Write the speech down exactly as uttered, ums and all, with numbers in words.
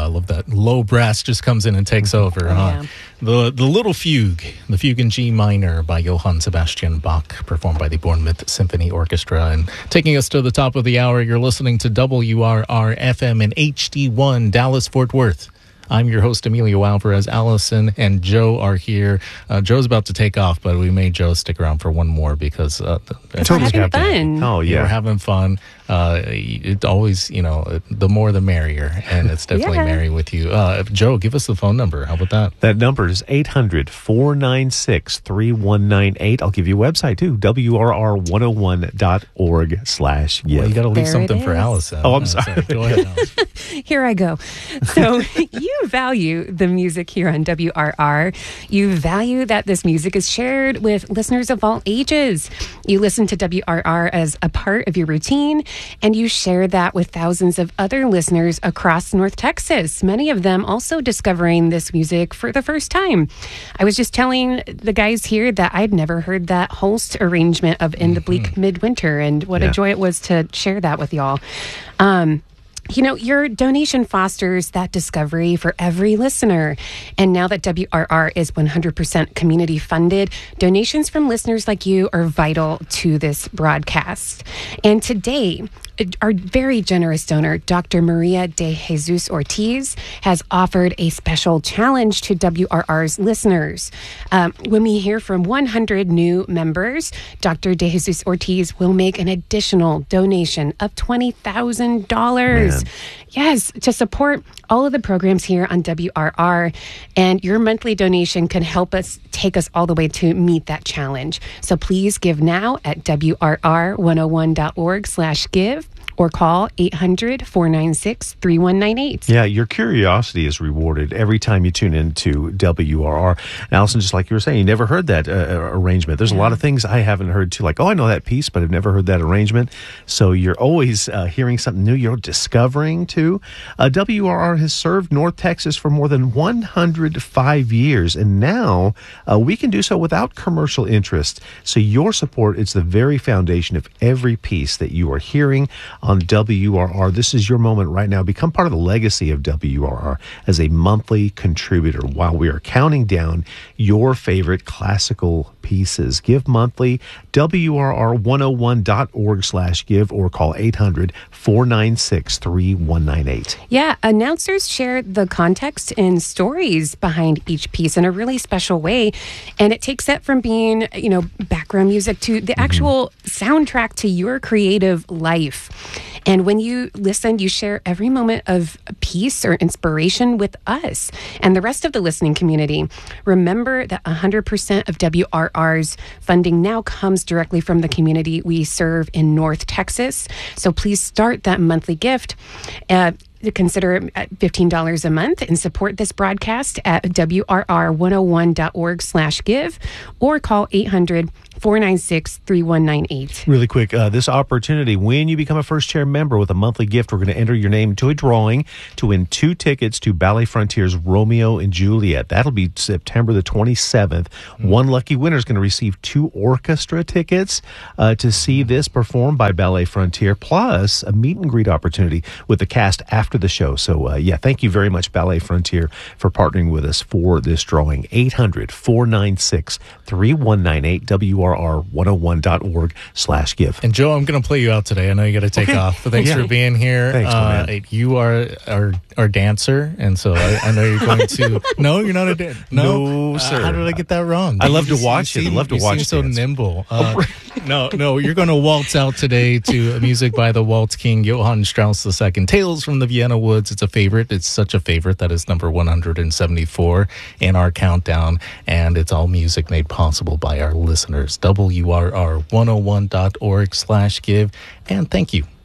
I love that. Low brass just comes in and takes over. Oh, huh? yeah. The the Little Fugue, the Fugue in G minor by Johann Sebastian Bach, performed by the Bournemouth Symphony Orchestra. And taking us to the top of the hour, you're listening to W R R F M and H D one, Dallas, Fort Worth. I'm your host, Emilio Alvarez. Allison and Joe are here. Uh, Joe's about to take off, but we made Joe stick around for one more because uh, we're having fun. Oh, yeah. We're having fun. Uh, it always, you know, the more the merrier, and it's definitely Yeah. merry with you. Uh, Joe, give us the phone number. How about that? That number is eight hundred, four nine six, three one nine eight. I'll give you a website, too, W R R one oh one dot org slash give. Well, you got to leave There something it for is. Allison. Oh, I'm Uh, sorry. Go ahead, Allison. Here I go. So you value the music here on W R R. You value that this music is shared with listeners of all ages. You listen to W R R as a part of your routine, and you share that with thousands of other listeners across North Texas, many of them also discovering this music for the first time. I was just telling the guys here that I'd never heard that Holst arrangement of In the Bleak Midwinter, and what Yeah. a joy it was to share that with y'all. Um, You know, your donation fosters that discovery for every listener. And now that W R R is one hundred percent community funded, donations from listeners like you are vital to this broadcast. And today, our very generous donor, Doctor Maria de Jesus Ortiz, has offered a special challenge to W R R's listeners. Um, when we hear from one hundred new members, Doctor de Jesus Ortiz will make an additional donation of twenty thousand dollars. Yes, to support all of the programs here on W R R. And your monthly donation can help us take us all the way to meet that challenge. So please give now at W R R one oh one dot org slash give or call eight hundred, four nine six, three one nine eight. Yeah, your curiosity is rewarded every time you tune into W R R. And Allison, just like you were saying, you never heard that uh, arrangement. There's yeah. a lot of things I haven't heard too, like, oh, I know that piece, but I've never heard that arrangement. So you're always uh, hearing something new. You're discovering, too. Uh, W R R has served North Texas for more than one hundred five years, and now uh, we can do so without commercial interest. So your support is the very foundation of every piece that you are hearing on W R R. This is your moment right now. Become part of the legacy of W R R as a monthly contributor while we are counting down your favorite classical pieces. Give monthly, W R R one oh one dot org slash give, or call eight hundred, four nine six, three one nine eight. Yeah, announcers share the context and stories behind each piece in a really special way. And it takes it from being, you know, background music to the actual mm-hmm. soundtrack to your creative life. And when you listen, you share every moment of peace or inspiration with us and the rest of the listening community. Remember that one hundred percent of W R R's funding now comes directly from the community we serve in North Texas. So please start that monthly gift. Uh, Consider at fifteen dollars a month and support this broadcast at W R R one oh one dot org slash give or call eight hundred, four nine six, three one nine eight. Really quick, uh, this opportunity, when you become a first chair member with a monthly gift, we're going to enter your name to a drawing to win two tickets to Ballet Frontier's Romeo and Juliet. That'll be September the twenty-seventh. Mm-hmm. One lucky winner is going to receive two orchestra tickets uh, to see this performed by Ballet Frontier, plus a meet and greet opportunity with the cast after the show. So, uh, yeah, thank you very much, Ballet Frontier, for partnering with us for this drawing. eight hundred, four nine six, three one nine eight, W R R one oh one dot org slash give. And Joe, I'm going to play you out today. I know you got to take okay. off, but thanks yeah. for being here. Thanks, uh, man. You are our, our dancer, and so I, I know you're going to... No, you're not a dancer. No, no, sir. Uh, how did I get that wrong? I love You to watch seem, it. I love to you watch seem so dance. nimble. Uh, no, no, you're going to waltz out today to music by the Waltz King, Johann Strauss the Second. Tales from the Vienna Woods. It's a favorite. It's such a favorite that is number one hundred seventy-four in our countdown, and it's all music made possible by our listeners. W R R one oh one dot org slash give, and thank you